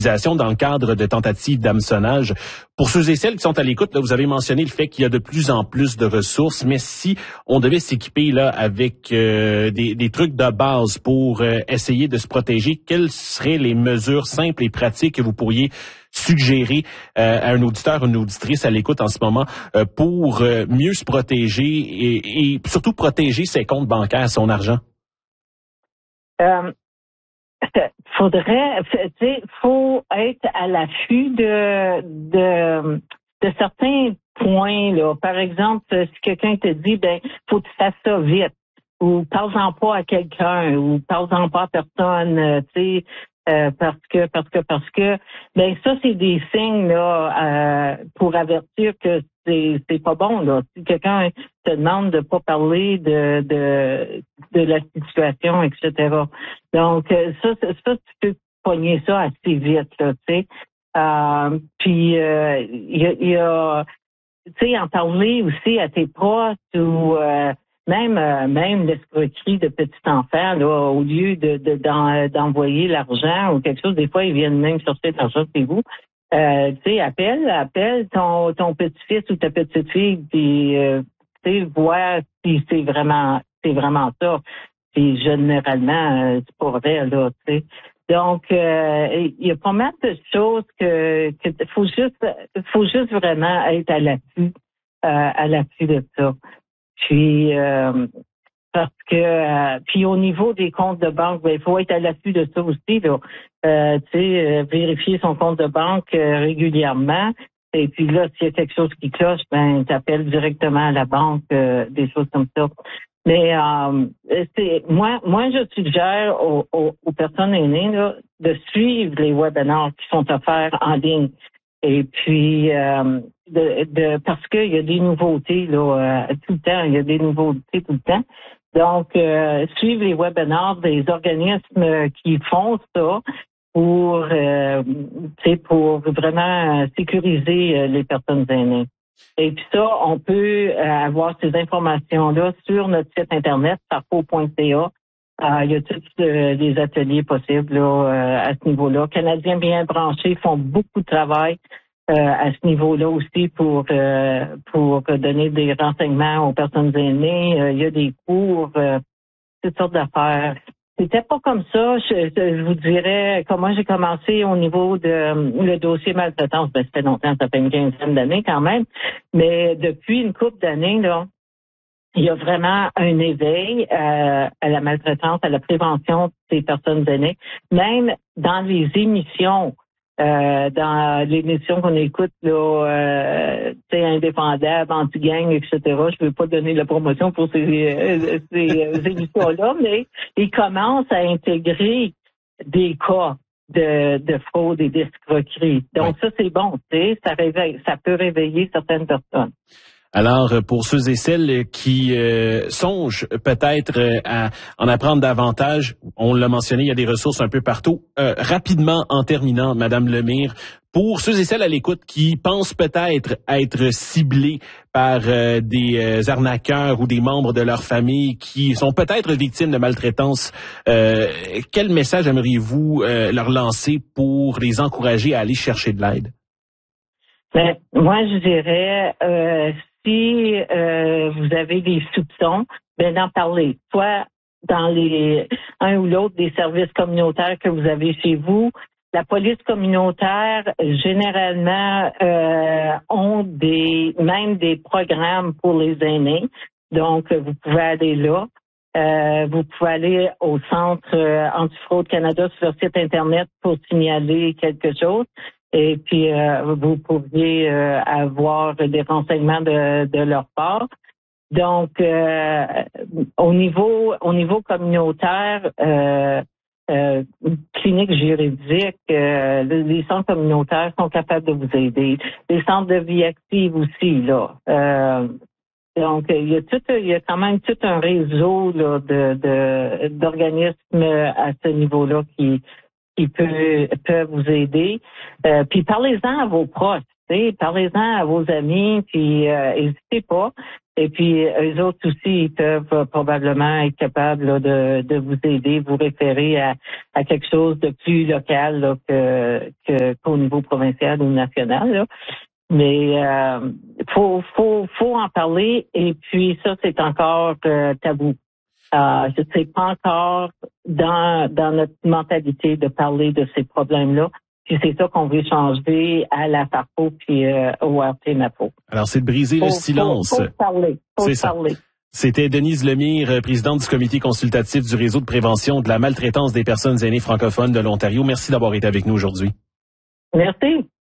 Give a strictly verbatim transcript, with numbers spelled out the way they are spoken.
dans le cadre de tentatives d'hameçonnage. Pour ceux et celles qui sont à l'écoute, là, vous avez mentionné le fait qu'il y a de plus en plus de ressources, mais si on devait s'équiper là avec euh, des, des trucs de base pour euh, essayer de se protéger, quelles seraient les mesures simples et pratiques que vous pourriez suggérer euh, à un auditeur, une auditrice à l'écoute en ce moment euh, pour euh, mieux se protéger et, et surtout protéger ses comptes bancaires, son argent? Euh... Faudrait, tu sais, faut être à l'affût de, de, de certains points, là. Par exemple, si quelqu'un te dit, ben, faut que tu fasses ça vite, ou parle-en pas à quelqu'un, ou parle-en pas à personne, tu sais, euh, parce que, parce que, parce que, ben, ça, c'est des signes, là, euh, pour avertir que c'est, c'est pas bon, là. Si quelqu'un te demande de pas parler de, de, de la situation, et cetera. Donc, ça, ça, ça tu peux pogner ça assez vite, là, tu sais. Euh, puis, il euh, y a, y a tu sais, en parler aussi à tes proches ou euh, même euh, même l'escroquerie de petits enfants, là, au lieu de, de d'en, d'envoyer l'argent ou quelque chose, des fois, ils viennent même chercher l'argent chez vous. Euh, tu sais, appelle, appelle ton, ton petit-fils ou ta petite-fille, puis, euh, tu sais, vois si c'est vraiment, c'est vraiment ça. Puis, généralement, euh, c'est pas vrai, là, tu sais. Donc, euh, il y a pas mal de choses que, que faut juste, faut juste vraiment être à l'affût, euh, à l'affût de ça. Puis, euh, parce que, euh, puis au niveau des comptes de banque, ben, il faut être à l'affût de ça aussi, là. Euh, tu sais, euh, vérifier son compte de banque euh, régulièrement. Et puis là, s'il y a quelque chose qui cloche, ben, t'appelles directement à la banque, euh, des choses comme ça. Mais euh, c'est moi, moi, je suggère aux, aux, aux personnes aînées là, de suivre les webinars qui sont offerts en ligne. Et puis, euh, de, de parce qu'il y a des nouveautés là, euh, tout le temps, il y a des nouveautés tout le temps. Donc, euh, suivre les webinars des organismes qui font ça pour, euh, tu sais, pour vraiment sécuriser les personnes aînées. Et puis ça, on peut avoir ces informations-là sur notre site internet, sarco point c a. Euh, il y a tous euh, les ateliers possibles là, euh, à ce niveau-là. Canadiens bien branchés font beaucoup de travail euh, à ce niveau-là aussi pour euh, pour donner des renseignements aux personnes aînées. Euh, il y a des cours, euh, toutes sortes d'affaires. C'était pas comme ça. Je, je vous dirais comment j'ai commencé au niveau de euh, le dossier maltraitance. Ben, ça fait longtemps, ça fait une quinzaine d'années quand même. Mais depuis une couple d'années, là, il y a vraiment un éveil euh, à la maltraitance, à la prévention des personnes aînées, même dans les émissions, euh, dans l'émission qu'on écoute, là, euh, tu sais, indépendable, anti-gang, et cetera. Je ne veux pas donner la promotion pour ces, euh, ces euh, émissions-là, mais ils commencent à intégrer des cas de, de fraude et d'escroquerie. Donc Oui. ça, c'est bon, tu sais, ça réveille, ça peut réveiller certaines personnes. Alors, pour ceux et celles qui euh, songent peut-être euh, à en apprendre davantage, on l'a mentionné, il y a des ressources un peu partout. Euh, rapidement, en terminant, Madame Lemire, pour ceux et celles à l'écoute qui pensent peut-être être ciblés par euh, des euh, arnaqueurs ou des membres de leur famille qui sont peut-être victimes de maltraitance, euh, quel message aimeriez-vous euh, leur lancer pour les encourager à aller chercher de l'aide? Ben, moi, je dirais... Euh, Si euh, vous avez des soupçons, ben d'en parler. Soit dans les un ou l'autre des services communautaires que vous avez chez vous. La police communautaire, généralement, euh, ont des même des programmes pour les aînés. Donc, vous pouvez aller là. Euh, vous pouvez aller au Centre euh, Antifraude Canada sur leur site Internet pour signaler quelque chose. Et puis, euh, vous pourriez euh, avoir des renseignements de, de leur part. Donc, euh, au niveau au niveau communautaire, euh, euh, clinique juridique, euh, les centres communautaires sont capables de vous aider. Les centres de vie active aussi, là. Euh, donc, il y a tout, il y a quand même tout un réseau là, de, de d'organismes à ce niveau-là qui qui peut, peuvent vous aider. Euh, puis parlez-en à vos proches, tu sais, parlez-en à vos amis, puis euh, n'hésitez pas. Et puis, eux autres aussi, ils peuvent euh, probablement être capables là, de, de vous aider, vous référer à, à quelque chose de plus local là, que, que qu'au niveau provincial ou national. Là. Mais euh, faut, faut, faut en parler. Et puis ça, c'est encore euh, tabou. Euh, c'est pas encore dans dans notre mentalité de parler de ces problèmes-là. Puis c'est ça qu'on veut changer à la FARPO puis euh, au R T M A P O. Alors, c'est de briser faut, le silence. Faut, faut parler. Faut c'est parler. Ça. C'était Denise Lemire, présidente du comité consultatif du réseau de prévention de la maltraitance des personnes aînées francophones de l'Ontario. Merci d'avoir été avec nous aujourd'hui. Merci.